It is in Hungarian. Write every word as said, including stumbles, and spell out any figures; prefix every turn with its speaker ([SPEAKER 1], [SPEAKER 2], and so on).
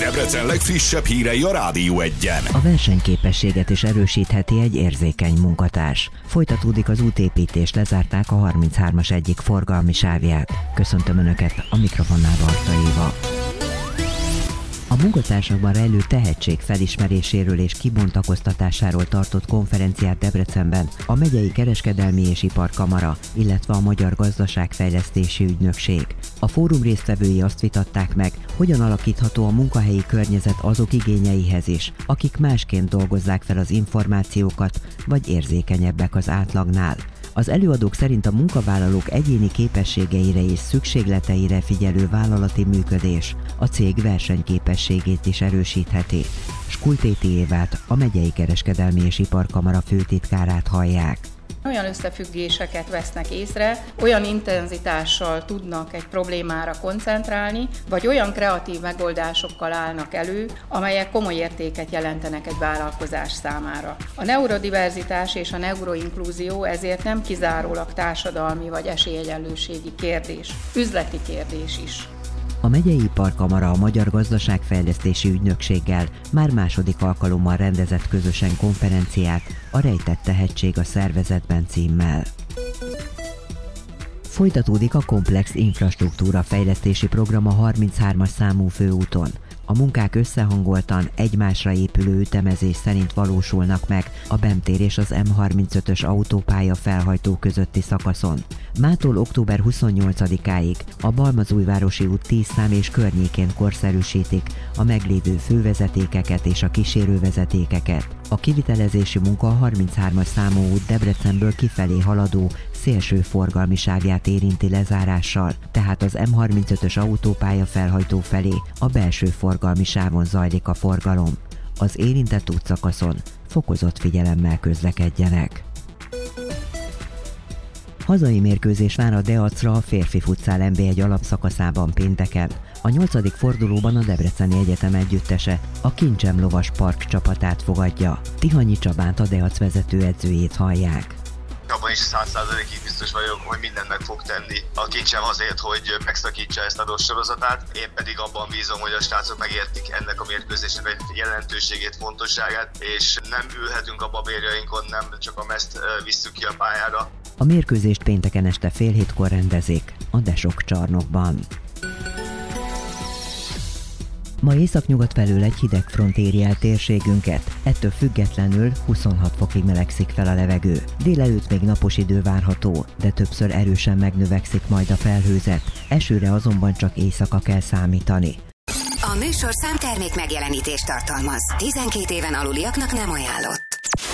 [SPEAKER 1] Debrecen legfrissebb hírei a Rádió Egyen.
[SPEAKER 2] A versenyképességet is erősítheti egy érzékeny munkatárs. Folytatódik az útépítés, lezárták a harminchármas egyik forgalmi sávját. Köszöntöm Önöket, a mikrofonnál Varta Éva. A munkatársakban rejlő tehetség felismeréséről és kibontakoztatásáról tartott konferenciát Debrecenben a Megyei Kereskedelmi és Iparkamara, illetve a Magyar Gazdaságfejlesztési Ügynökség. A fórum résztvevői azt vitatták meg, hogyan alakítható a munkahelyi környezet azok igényeihez is, akik másként dolgozzák fel az információkat, vagy érzékenyebbek az átlagnál. Az előadók szerint a munkavállalók egyéni képességeire és szükségleteire figyelő vállalati működés a cég versenyképességét is erősítheti. Skultéti Évát, a Megyei Kereskedelmi és Iparkamara főtitkárát hallják.
[SPEAKER 3] Olyan összefüggéseket vesznek észre, olyan intenzitással tudnak egy problémára koncentrálni, vagy olyan kreatív megoldásokkal állnak elő, amelyek komoly értéket jelentenek egy vállalkozás számára. A neurodiverzitás és a neuroinklúzió ezért nem kizárólag társadalmi vagy esélyegyenlőségi kérdés, üzleti kérdés is.
[SPEAKER 2] A Megyei Iparkamara a Magyar Gazdaságfejlesztési Ügynökséggel már második alkalommal rendezett közösen konferenciát a Rejtett tehetség a szervezetben címmel. Folytatódik a komplex infrastruktúra fejlesztési program a harminchármas számú főúton. A munkák összehangoltan, egymásra épülő ütemezés szerint valósulnak meg a BEM tér és az M harmincötös autópálya felhajtó közötti szakaszon. Mától október huszonnyolcadikáig a Balmazújvárosi út tíz szám és környékén korszerűsítik a meglévő fővezetékeket és a kísérővezetékeket. A kivitelezési munka a harminchármas számú út Debrecenből kifelé haladó szélső forgalmi sávját érinti lezárással, tehát az M harmincötös autópálya felhajtó felé a belső forgalmi sávon zajlik a forgalom. Az érintett útszakaszon fokozott figyelemmel közlekedjenek. Hazai mérkőzés vár a Deacra a férfi futszál en bé egy alapszakaszában pénteken. A nyolcadik fordulóban a Debreceni Egyetem együttese a Kincsem Lovas Park csapatát fogadja. Tihanyi Csabánt, a Deac vezetőedzőjét hallják.
[SPEAKER 4] Abban is száz százalékig biztos vagyok, hogy mindent meg fog tenni a Kincsem azért, hogy megszakítsa ezt a rossz sorozatát. Én pedig abban bízom, hogy a srácok megértik ennek a mérkőzésnek a jelentőségét, fontosságát, és nem ülhetünk a babérjainkon, nem csak a mezt visszük ki a pályára.
[SPEAKER 2] A mérkőzést pénteken este fél hétkor rendezik a Desok csarnokban. Ma északnyugat felől egy hideg front éri el térségünket, ettől függetlenül huszonhat fokig melegszik fel a levegő. Délelőtt még napos idő várható, de többször erősen megnövekszik majd a felhőzet, esőre azonban csak éjszaka kell számítani.
[SPEAKER 5] A műsorszám termék megjelenítést tartalmaz. tizenkét éven aluliaknak nem ajánlott.